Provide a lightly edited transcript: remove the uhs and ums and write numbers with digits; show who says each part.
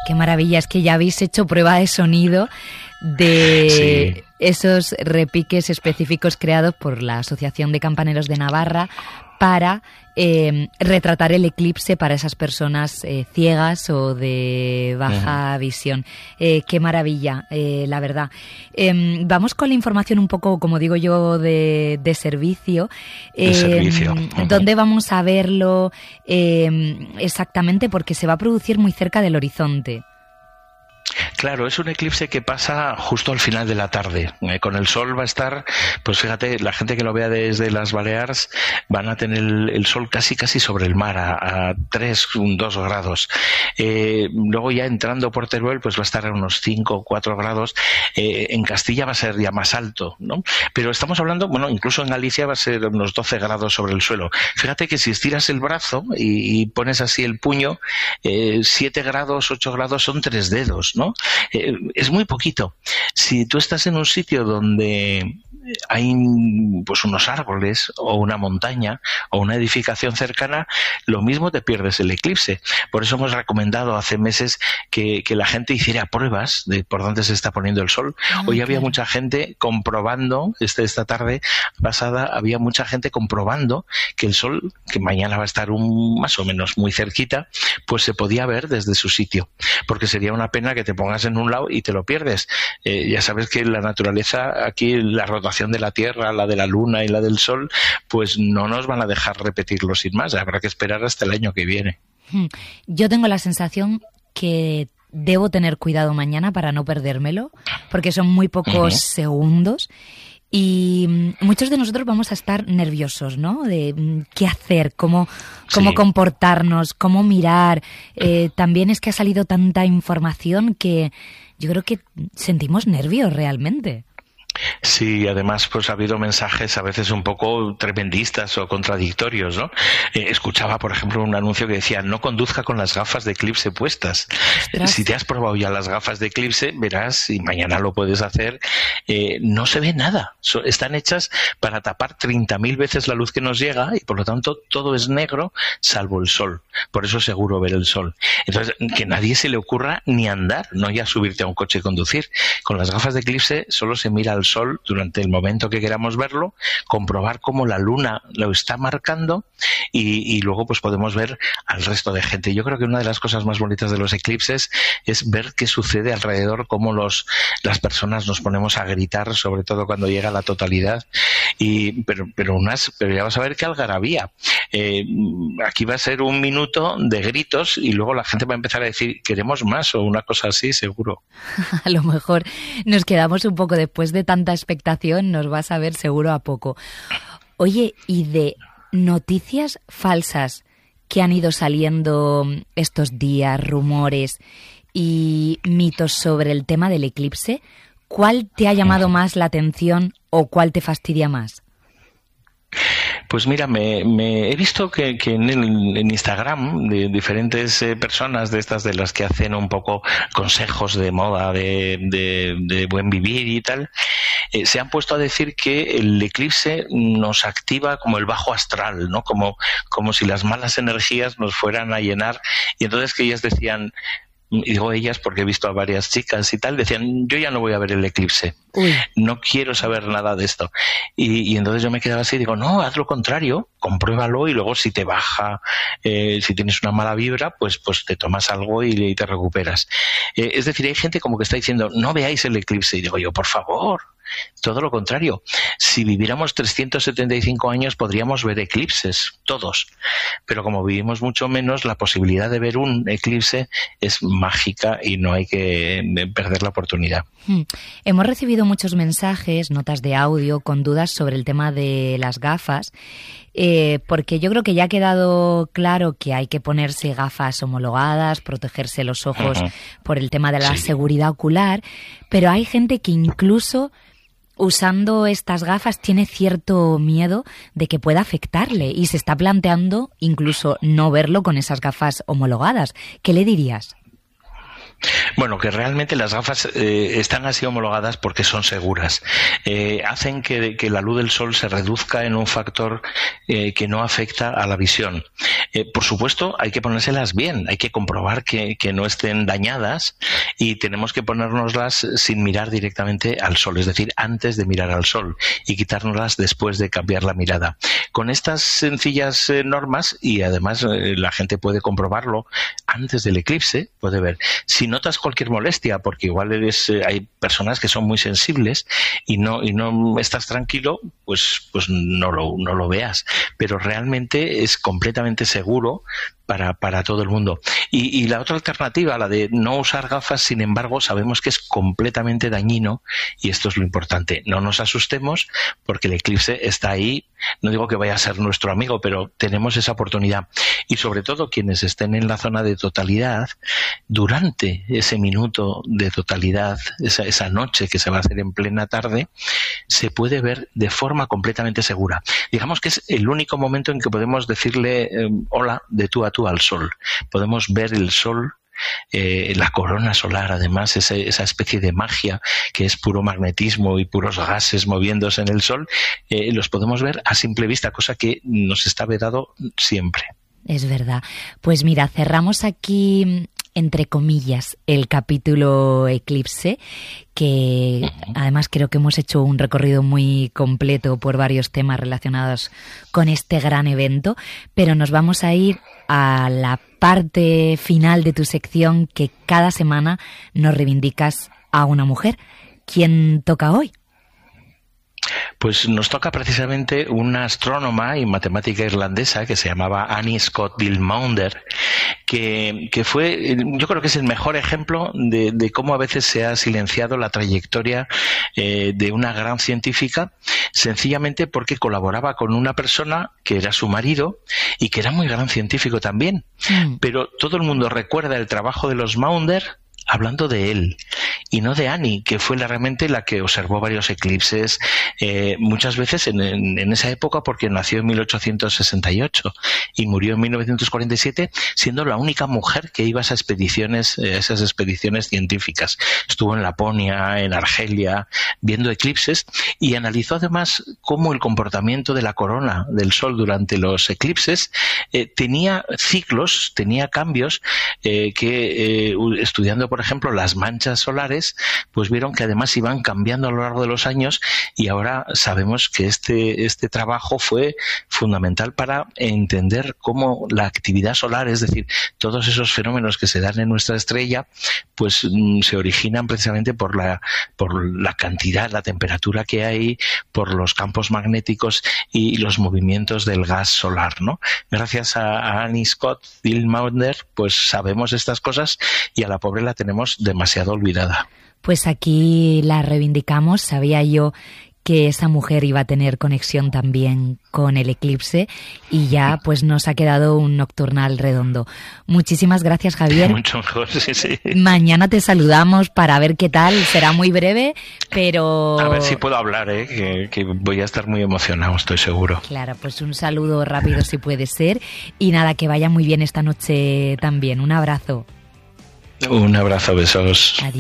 Speaker 1: Qué maravilla, es que ya habéis hecho prueba de sonido de esos repiques específicos creados por la Asociación de Campaneros de Navarra para retratar el eclipse para esas personas ciegas o de baja visión. Qué maravilla, la verdad. Vamos con la información un poco, como digo yo, de servicio. ¿Dónde vamos a verlo exactamente? Porque se va a producir muy cerca del horizonte.
Speaker 2: Claro, es un eclipse que pasa justo al final de la tarde. Con el sol va a estar, pues fíjate, la gente que lo vea desde las Baleares van a tener el sol casi sobre el mar, a 3, 2 grados. Luego ya entrando por Teruel, pues va a estar a unos 5 o 4 grados. En Castilla va a ser ya más alto, ¿no? Pero estamos hablando, bueno, incluso en Galicia va a ser unos 12 grados sobre el suelo. Fíjate que si estiras el brazo y pones así el puño, 7 grados, 8 grados son 3 dedos, ¿no? Es muy poquito. Si tú estás en un sitio donde hay pues unos árboles o una montaña o una edificación cercana, lo mismo te pierdes el eclipse. Por eso hemos recomendado hace meses que la gente hiciera pruebas de por dónde se está poniendo el sol. Hoy había mucha gente comprobando, esta tarde pasada, había mucha gente comprobando que el sol, que mañana va a estar más o menos muy cerquita, pues se podía ver desde su sitio. Porque sería una pena que te pongas en un lado y te lo pierdes. Ya sabes que la naturaleza, aquí la rotación de la Tierra, la de la Luna y la del Sol, pues no nos van a dejar repetirlo sin más. Habrá que esperar hasta el año que viene.
Speaker 1: Yo tengo la sensación que debo tener cuidado mañana para no perdérmelo, porque son muy pocos segundos. Y muchos de nosotros vamos a estar nerviosos, ¿no? De qué hacer, cómo comportarnos, cómo mirar. También es que ha salido tanta información que yo creo que sentimos nervios realmente.
Speaker 2: Sí, además pues ha habido mensajes a veces un poco tremendistas o contradictorios, ¿no? Escuchaba, por ejemplo, un anuncio que decía: no conduzca con las gafas de eclipse puestas. Si te has probado ya las gafas de eclipse, verás, y mañana lo puedes hacer, no se ve nada. Están hechas para tapar 30.000 veces la luz que nos llega y por lo tanto todo es negro salvo el sol. Por eso es seguro ver el sol. Entonces, que nadie se le ocurra ni andar, no ya subirte a un coche y conducir. Con las gafas de eclipse solo se mira al sol durante el momento que queramos verlo, comprobar cómo la luna lo está marcando y luego pues podemos ver al resto de gente. Yo creo que una de las cosas más bonitas de los eclipses es ver qué sucede alrededor, cómo las personas nos ponemos a gritar, sobre todo cuando llega la totalidad, pero ya vas a ver qué algarabía. Aquí va a ser un minuto de gritos y luego la gente va a empezar a decir queremos más o una cosa así, seguro.
Speaker 1: A lo mejor nos quedamos un poco después de tanta expectación, nos va a saber seguro a poco. Oye, y de noticias falsas que han ido saliendo estos días, rumores y mitos sobre el tema del eclipse, ¿cuál te ha llamado más la atención o cuál te fastidia más?
Speaker 2: Pues mira, me he visto que en Instagram de diferentes personas de estas de las que hacen un poco consejos de moda, de buen vivir y tal, se han puesto a decir que el eclipse nos activa como el bajo astral, ¿no? Como si las malas energías nos fueran a llenar, y entonces que ellas decían, y digo ellas porque he visto a varias chicas y tal, decían yo ya no voy a ver el eclipse. No quiero saber nada de esto. Y entonces yo me quedaba así y digo, no, haz lo contrario, compruébalo y luego si te baja, si tienes una mala vibra, pues te tomas algo y te recuperas. Es decir, hay gente como que está diciendo, no veáis el eclipse. Y digo yo, por favor, todo lo contrario. Si viviéramos 375 años podríamos ver eclipses, todos. Pero como vivimos mucho menos, la posibilidad de ver un eclipse es mágica y no hay que perder la oportunidad.
Speaker 1: Hemos recibido muchos mensajes, notas de audio con dudas sobre el tema de las gafas, porque yo creo que ya ha quedado claro que hay que ponerse gafas homologadas, protegerse los ojos por el tema de la seguridad ocular, pero hay gente que incluso usando estas gafas tiene cierto miedo de que pueda afectarle y se está planteando incluso no verlo con esas gafas homologadas. ¿Qué le dirías?
Speaker 2: Bueno, que realmente las gafas están así homologadas porque son seguras. Hacen que la luz del sol se reduzca en un factor que no afecta a la visión. Por supuesto, hay que ponérselas bien, hay que comprobar que no estén dañadas y tenemos que ponérnoslas sin mirar directamente al sol, es decir, antes de mirar al sol, y quitárnoslas después de cambiar la mirada. Con estas sencillas normas, y además la gente puede comprobarlo antes del eclipse, puede ver. Si notas cualquier molestia, porque igual hay personas que son muy sensibles y no estás tranquilo, pues no lo veas. Pero realmente es completamente seguro para todo el mundo. Y la otra alternativa, la de no usar gafas, sin embargo, sabemos que es completamente dañino, y esto es lo importante. No nos asustemos porque el eclipse está ahí. No digo que vaya a ser nuestro amigo, pero tenemos esa oportunidad. Y sobre todo quienes estén en la zona de totalidad, durante ese minuto de totalidad, esa noche que se va a hacer en plena tarde, se puede ver de forma completamente segura. Digamos que es el único momento en que podemos decirle hola de tú a tú al sol. Podemos ver el sol, la corona solar, además, esa especie de magia que es puro magnetismo y puros gases moviéndose en el sol, los podemos ver a simple vista, cosa que nos está vedado siempre.
Speaker 1: Es verdad. Pues mira, cerramos aquí, entre comillas, el capítulo eclipse, que además creo que hemos hecho un recorrido muy completo por varios temas relacionados con este gran evento, pero nos vamos a ir a la parte final de tu sección, que cada semana nos reivindicas a una mujer. ¿Quién toca hoy?
Speaker 2: Pues nos toca precisamente una astrónoma y matemática irlandesa que se llamaba Annie Scott Dill-Maunder, que fue, yo creo que es el mejor ejemplo de cómo a veces se ha silenciado la trayectoria de una gran científica, sencillamente porque colaboraba con una persona que era su marido y que era muy gran científico también. Pero todo el mundo recuerda el trabajo de los Maunder hablando de él y no de Annie, que fue realmente la que observó varios eclipses, muchas veces en esa época, porque nació en 1868 y murió en 1947, siendo la única mujer que iba a esas expediciones científicas. Estuvo en Laponia, en Argelia, viendo eclipses, y analizó además cómo el comportamiento de la corona del Sol durante los eclipses tenía ciclos, tenía cambios que estudiando, por ejemplo, las manchas solares, pues vieron que además iban cambiando a lo largo de los años, y ahora sabemos que este trabajo fue fundamental para entender cómo la actividad solar, es decir, todos esos fenómenos que se dan en nuestra estrella, pues se originan precisamente por la cantidad, la temperatura que hay, por los campos magnéticos y los movimientos del gas solar, ¿no? Gracias a Annie Scott Dill-Maunder, pues sabemos estas cosas, y a la pobre la tenemos demasiado olvidada.
Speaker 1: Pues aquí la reivindicamos. Sabía yo que esa mujer iba a tener conexión también con el eclipse, y ya pues nos ha quedado un nocturnal redondo. Muchísimas gracias, Javier.
Speaker 2: Mucho mejor, sí.
Speaker 1: Mañana te saludamos para ver qué tal. Será muy breve, pero...
Speaker 2: A ver si puedo hablar, que voy a estar muy emocionado, estoy seguro.
Speaker 1: Claro, pues un saludo rápido si puede ser. Y nada, que vaya muy bien esta noche también. Un abrazo.
Speaker 2: Un abrazo, besos.
Speaker 1: Adiós.